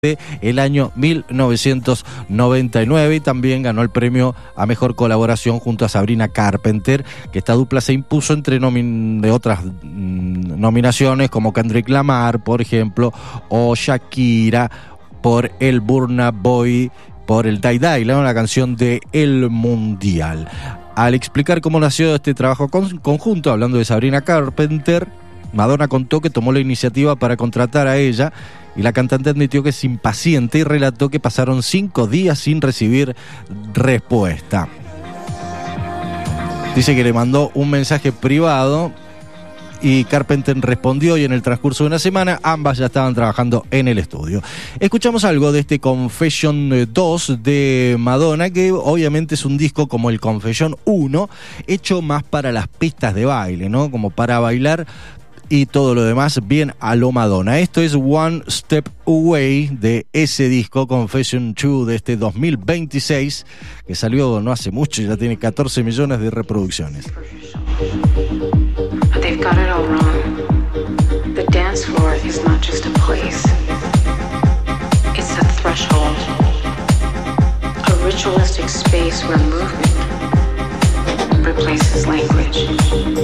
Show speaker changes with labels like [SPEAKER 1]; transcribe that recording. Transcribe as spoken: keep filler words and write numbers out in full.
[SPEAKER 1] el año mil novecientos noventa y nueve, y también ganó el premio a mejor colaboración junto a Sabrina Carpenter, que esta dupla se impuso entre nomin- de otras mm, nominaciones como Kendrick Lamar, por ejemplo, o Shakira por el Burna Boy, por el Die Die, ¿no? La canción de El Mundial. Al explicar cómo nació este trabajo con- conjunto, hablando de Sabrina Carpenter, Madonna contó que tomó la iniciativa para contratar a ella, y la cantante admitió que es impaciente y relató que pasaron cinco días sin recibir respuesta. Dice que le mandó un mensaje privado y Carpenter respondió, y en el transcurso de una semana ambas ya estaban trabajando en el estudio. Escuchamos algo de este Confession dos de Madonna, que obviamente es un disco como el Confession uno, hecho más para las pistas de baile, ¿no? Como para bailar y todo lo demás bien a lo Madonna. Esto es One Step Away de ese disco Confession dos de este dos mil veintiséis, que salió no hace mucho y ya tiene catorce millones de reproducciones.
[SPEAKER 2] They've got it all wrong. The dance floor is not just a place. It's a threshold. A ritualistic space where movement replaces language.